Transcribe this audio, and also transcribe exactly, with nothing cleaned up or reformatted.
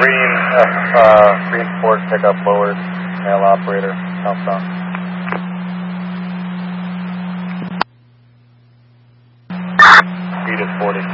Green, uh, uh, Green Ford pickup lowered, male operator, southbound. Speed is forty.